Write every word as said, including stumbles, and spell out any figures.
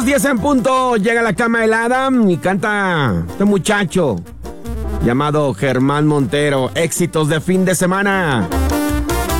las diez en punto llega la cama helada y canta este muchacho llamado Germán Montero. Éxitos de fin de semana.